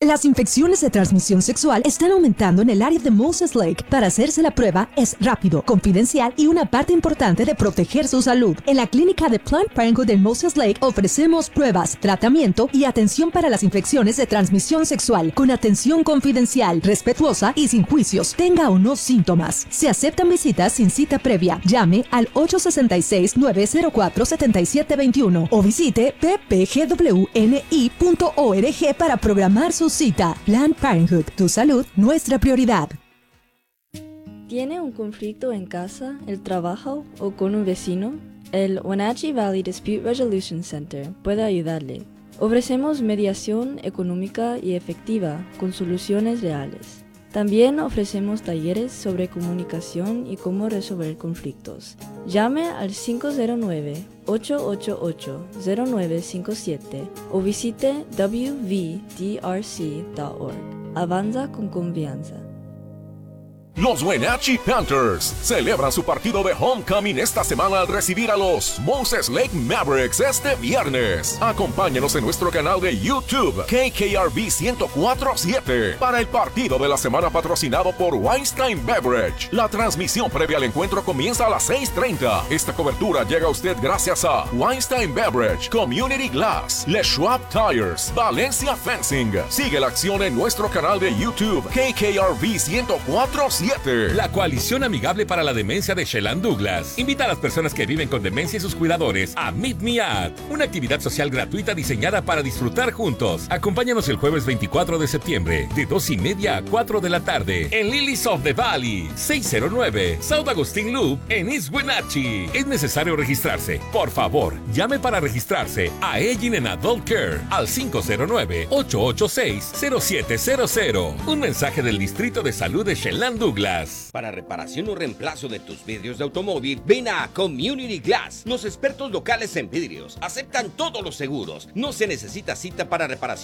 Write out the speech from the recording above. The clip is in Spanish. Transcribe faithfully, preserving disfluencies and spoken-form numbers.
Las infecciones de transmisión sexual están aumentando en el área de Moses Lake. Para hacerse la prueba es rápido, confidencial y una parte importante de proteger su salud. En la clínica de Planned Parenthood en Moses Lake ofrecemos pruebas, tratamiento y atención para las infecciones de transmisión sexual con atención confidencial, respetuosa y sin juicios, tenga o no síntomas. Se aceptan visitas sin cita previa. Llame al ocho seis seis, nueve cero cuatro, siete siete dos uno o visite p p g w n i punto org para programar su cita. Planned Parenthood, tu salud, nuestra prioridad. ¿Tiene un conflicto en casa, el trabajo o con un vecino? El Wenatchee Valley Dispute Resolution Center puede ayudarle. Ofrecemos mediación económica y efectiva con soluciones reales. También ofrecemos talleres sobre comunicación y cómo resolver conflictos. Llame al cinco cero nueve, ocho ocho ocho, cero nueve cinco siete o visite w v d r c punto org. Avanza con confianza. Los Wenatchee Panthers celebran su partido de homecoming esta semana al recibir a los Moses Lake Mavericks este viernes. Acompáñanos en nuestro canal de YouTube K K R V ciento cuatro punto siete para el partido de la semana patrocinado por Weinstein Beverage. La transmisión previa al encuentro comienza a las seis treinta. Esta cobertura llega a usted gracias a Weinstein Beverage, Community Glass, Les Schwab Tires, Valencia Fencing. Sigue la acción en nuestro canal de YouTube K K R V ciento cuatro punto siete. La Coalición Amigable para la Demencia de Shelland Douglas invita a las personas que viven con demencia y sus cuidadores a Meet Me At, una actividad social gratuita diseñada para disfrutar juntos. Acompáñanos el jueves veinticuatro de septiembre de dos y media a cuatro de la tarde en Lilies of the Valley, seiscientos nueve South Agustin Loop en East Wenatchee. Es necesario registrarse. Por favor, llame para registrarse a Aging and Adult Care al cinco cero nueve, ocho ocho seis, cero siete cero cero. Un mensaje del Distrito de Salud de Shelland Douglas. Para reparación o reemplazo de tus vidrios de automóvil, ven a Community Glass. Los expertos locales en vidrios aceptan todos los seguros. No se necesita cita para reparación